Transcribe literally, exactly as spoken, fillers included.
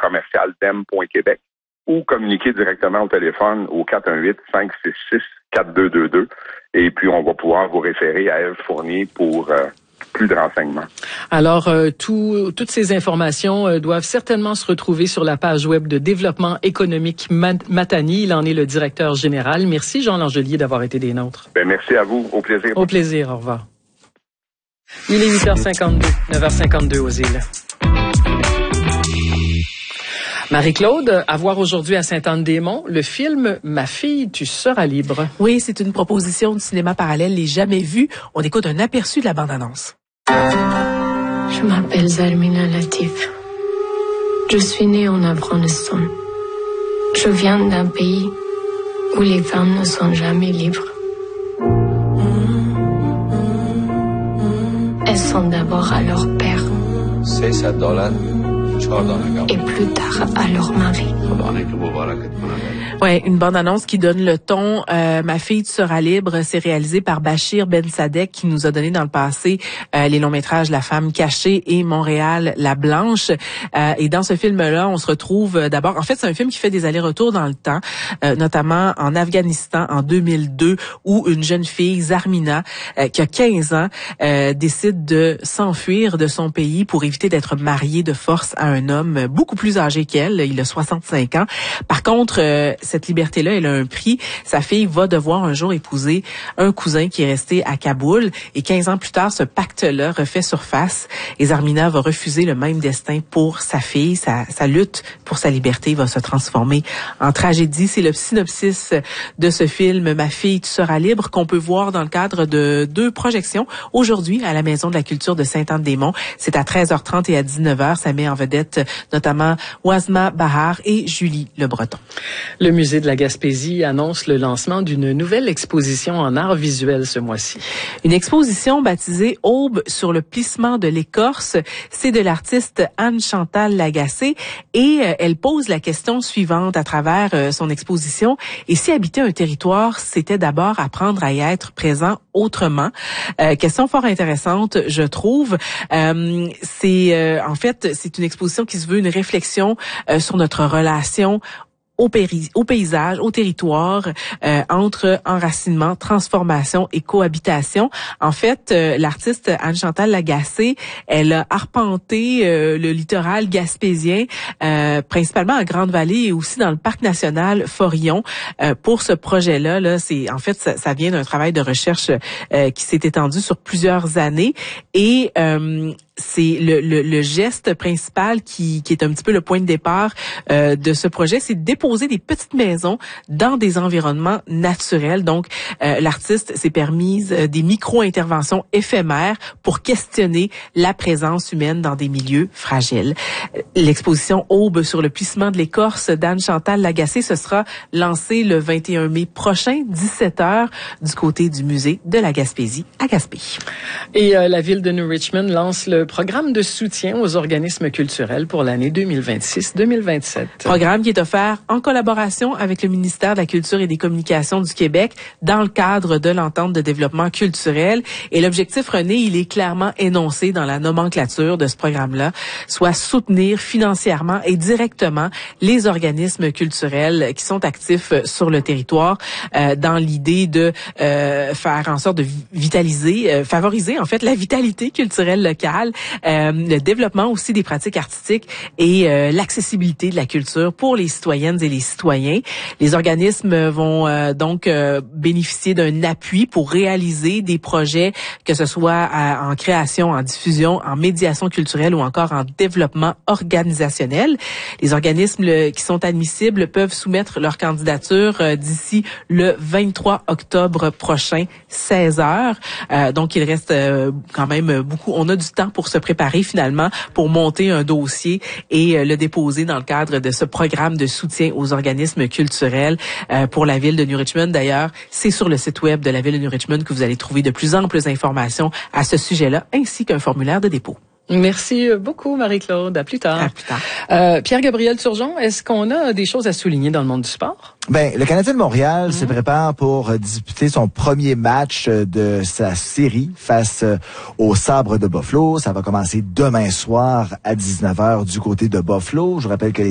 commercial d e m point québec ou communiquer directement au téléphone au quatre un huit, cinq six six, quatre deux deux deux. Et puis, on va pouvoir vous référer à Ève Fournier pour euh, plus de renseignements. Alors, euh, tout, toutes ces informations euh, doivent certainement se retrouver sur la page web de Développement économique Matani. Il en est le directeur général. Merci, Jean Langelier, d'avoir été des nôtres. Ben, merci à vous. Au plaisir. Au plaisir. Au revoir. Il est huit heures cinquante-deux, neuf heures cinquante-deux aux îles. Marie-Claude, à voir aujourd'hui à Sainte-Anne-des-Monts, le film « Ma fille, tu seras libre ». Oui, c'est une proposition de cinéma parallèle, les jamais vus. On écoute un aperçu de la bande-annonce. Je m'appelle Zarmina Latif. Je suis née en Afghanistan. Je viens d'un pays où les femmes ne sont jamais libres. Elles sont d'abord à leur père. Et plus tard à leur mari. Ouais, une bande-annonce qui donne le ton. Euh, Ma fille, tu seras libre. C'est réalisé par Bachir Ben Sadek qui nous a donné dans le passé euh, les longs métrages La femme cachée et Montréal la blanche. Euh, et dans ce film-là, on se retrouve euh, d'abord. En fait, c'est un film qui fait des allers-retours dans le temps, euh, notamment en Afghanistan en deux mille deux, où une jeune fille, Zarmina, euh, qui a quinze ans, euh, décide de s'enfuir de son pays pour éviter d'être mariée de force à un homme beaucoup plus âgé qu'elle. Il a soixante-cinq ans. Par contre, euh, cette liberté-là, elle a un prix. Sa fille va devoir un jour épouser un cousin qui est resté à Kaboul. Et quinze ans plus tard, ce pacte-là refait surface. Et Zarmina va refuser le même destin pour sa fille. Sa, sa lutte pour sa liberté va se transformer en tragédie. C'est le synopsis de ce film « Ma fille, tu seras libre » qu'on peut voir dans le cadre de deux projections aujourd'hui à la Maison de la culture de Sainte-Anne-des-Monts. C'est à treize heures trente et à dix-neuf heures. Ça met en vedette notamment Ouasma Bahar et Julie Le Breton. Le musée de la Gaspésie annonce le lancement d'une nouvelle exposition en art visuel ce mois-ci. Une exposition baptisée Aube sur le plissement de l'écorce. C'est de l'artiste Anne-Chantal Lagacé et euh, elle pose la question suivante à travers euh, son exposition. Et si habiter un territoire, c'était d'abord apprendre à y être présent autrement? Euh, question fort intéressante, je trouve. Euh, c'est euh, en fait, c'est une exposition qui se veut une réflexion euh, sur notre relation au, péri- au paysage, au territoire, euh, entre enracinement, transformation et cohabitation. En fait, euh, l'artiste Anne-Chantal Lagacé, elle a arpenté euh, le littoral gaspésien, euh, principalement en Grande-Vallée et aussi dans le parc national Forillon. Euh, pour ce projet-là, là, c'est en fait ça, ça vient d'un travail de recherche euh, qui s'est étendu sur plusieurs années et euh, c'est le, le, le geste principal qui, qui est un petit peu le point de départ euh, de ce projet, c'est de déposer des petites maisons dans des environnements naturels. Donc, euh, l'artiste s'est permise euh, des micro-interventions éphémères pour questionner la présence humaine dans des milieux fragiles. L'exposition Aube sur le plissement de l'écorce d'Anne-Chantal Lagacé, ce sera lancé le vingt et un mai prochain, dix-sept heures, du côté du musée de la Gaspésie à Gaspé. Et euh, la ville de New Richmond lance le programme de soutien aux organismes culturels pour l'année deux mille vingt-six deux mille vingt-sept. Programme qui est offert en collaboration avec le ministère de la Culture et des Communications du Québec dans le cadre de l'entente de développement culturel. Et l'objectif, René, il est clairement énoncé dans la nomenclature de ce programme-là, soit soutenir financièrement et directement les organismes culturels qui sont actifs sur le territoire euh, dans l'idée de euh, faire en sorte de vitaliser, euh, favoriser en fait la vitalité culturelle locale, euh, le développement aussi des pratiques artistiques et euh, l'accessibilité de la culture pour les citoyennes et les citoyens. Les organismes vont euh, donc euh, bénéficier d'un appui pour réaliser des projets, que ce soit à, en création, en diffusion, en médiation culturelle ou encore en développement organisationnel. Les organismes le, qui sont admissibles peuvent soumettre leur candidature euh, d'ici le vingt-trois octobre prochain, seize heures. Euh, donc, il reste euh, quand même beaucoup. On a du temps pour se préparer finalement, pour monter un dossier et euh, le déposer dans le cadre de ce programme de soutien aux organismes culturels euh, pour la ville de New Richmond. D'ailleurs, c'est sur le site web de la ville de New Richmond que vous allez trouver de plus amples informations à ce sujet-là, ainsi qu'un formulaire de dépôt. Merci beaucoup, Marie-Claude. À plus tard. À plus tard. Euh, Pierre-Gabriel Turgeon, est-ce qu'on a des choses à souligner dans le monde du sport? Ben, le Canadien de Montréal mmh. se prépare pour disputer son premier match de sa série face aux Sabres de Buffalo. Ça va commencer demain soir à dix-neuf heures du côté de Buffalo. Je vous rappelle que les